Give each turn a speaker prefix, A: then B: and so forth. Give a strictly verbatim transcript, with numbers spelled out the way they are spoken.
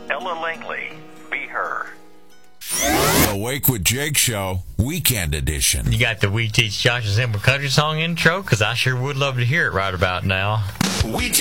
A: Ella Langley, Be Her.
B: The Wake with Jake Show, Weekend Edition.
C: You got the We Teach Josh a Simple Country Song intro? Because I sure would love to hear it right about now.
B: We